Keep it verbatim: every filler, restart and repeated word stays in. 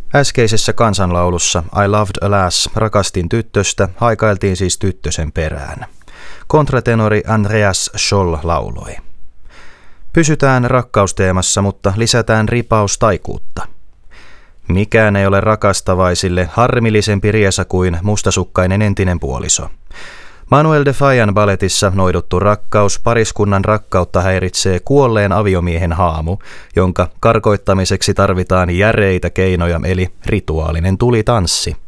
Äskeisessä kansanlaulussa I loved a lass, rakastin tyttöstä, haikailtiin siis tyttösen perään. Kontratenori Andreas Scholl lauloi. Pysytään rakkausteemassa, mutta lisätään ripaus taikuutta. Mikään ei ole rakastavaisille harmillisempi riesa kuin mustasukkainen entinen puoliso. Manuel de Fajan balletissa noiduttu rakkaus pariskunnan rakkautta häiritsee kuolleen aviomiehen haamu, jonka karkoittamiseksi tarvitaan järeitä keinoja eli rituaalinen tulitanssi.